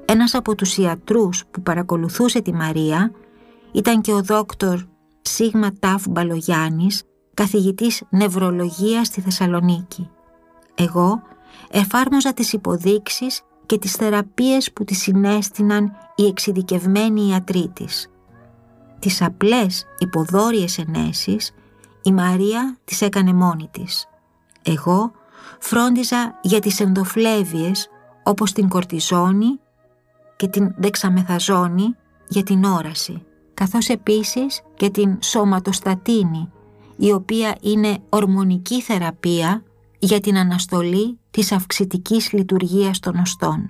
Ένας από τους ιατρούς που παρακολουθούσε τη Μαρία ήταν και ο δόκτωρ Σίγμα Ταφ Μπαλογιάννης, καθηγητής νευρολογίας στη Θεσσαλονίκη. Εγώ εφάρμοζα τις υποδείξεις και τις θεραπείες που της συνέστηναν οι εξειδικευμένοι ιατροί της. Τις απλές υποδόρειες ενέσεις η Μαρία τις έκανε μόνη της. Εγώ φρόντιζα για τις ενδοφλέβειες όπως την κορτιζόνη και την δεξαμεθαζόνη για την όραση, καθώς επίσης και την σωματοστατίνη, η οποία είναι ορμονική θεραπεία για την αναστολή της αυξητικής λειτουργίας των οστών.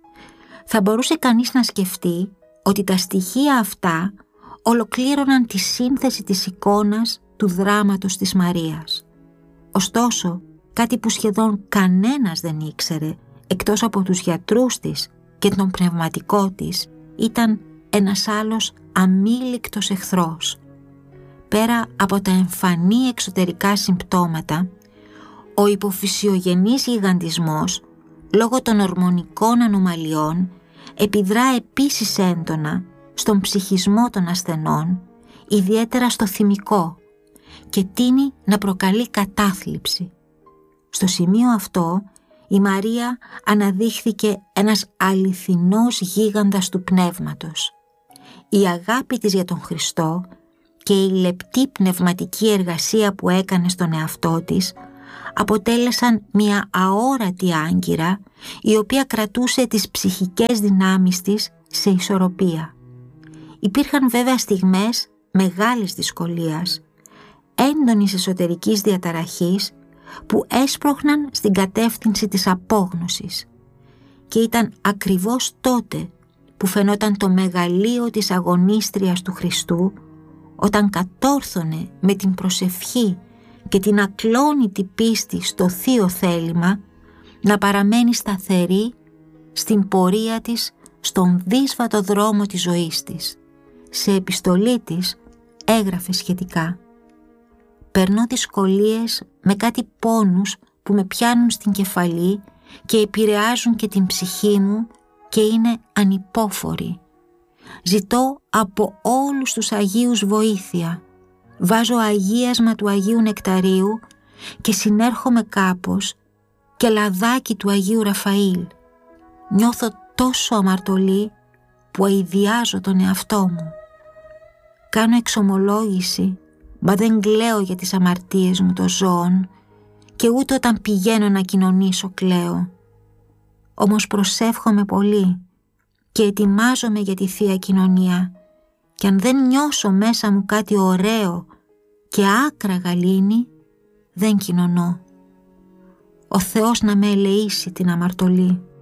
Θα μπορούσε κανείς να σκεφτεί ότι τα στοιχεία αυτά ολοκλήρωναν τη σύνθεση της εικόνας του δράματος της Μαρίας. Ωστόσο, κάτι που σχεδόν κανένας δεν ήξερε, εκτός από τους γιατρούς της και τον πνευματικό της, ήταν ένας άλλος αμήλικτος εχθρός. Πέρα από τα εμφανή εξωτερικά συμπτώματα, ο υποφυσιογενής γιγαντισμός, λόγω των ορμονικών ανομαλιών, επιδρά επίσης έντονα στον ψυχισμό των ασθενών, ιδιαίτερα στο θυμικό, και τείνει να προκαλεί κατάθλιψη. Στο σημείο αυτό, η Μαρία αναδείχθηκε ένας αληθινός γίγαντας του πνεύματος. Η αγάπη της για τον Χριστό και η λεπτή πνευματική εργασία που έκανε στον εαυτό της αποτέλεσαν μια αόρατη άγκυρα, η οποία κρατούσε τις ψυχικές δυνάμεις της σε ισορροπία. Υπήρχαν βέβαια στιγμές μεγάλης δυσκολίας, έντονης εσωτερικής διαταραχής, που έσπροχναν στην κατεύθυνση της απόγνωσης, και ήταν ακριβώς τότε που φαινόταν το μεγαλείο της αγωνίστριας του Χριστού, όταν κατόρθωνε με την προσευχή και την ακλόνητη πίστη στο θείο θέλημα να παραμένει σταθερή στην πορεία της στον δύσβατο δρόμο της ζωής της. Σε επιστολή της έγραφε σχετικά: «Περνώ δυσκολίες με κάτι πόνους που με πιάνουν στην κεφαλή και επηρεάζουν και την ψυχή μου και είναι ανυπόφοροι. Ζητώ από όλους τους Αγίους βοήθεια. Βάζω αγίασμα του Αγίου Νεκταρίου και συνέρχομαι κάπως και λαδάκι του Αγίου Ραφαήλ. Νιώθω τόσο αμαρτωλή που αηδιάζω τον εαυτό μου. Κάνω εξομολόγηση, μα δεν κλαίω για τις αμαρτίες μου των ζώων και ούτε όταν πηγαίνω να κοινωνήσω κλαίω. Όμως προσεύχομαι πολύ και ετοιμάζομαι για τη Θεία Κοινωνία, και αν δεν νιώσω μέσα μου κάτι ωραίο και άκρα γαλήνη, δεν κοινωνώ. Ο Θεός να με ελεήσει την αμαρτωλή».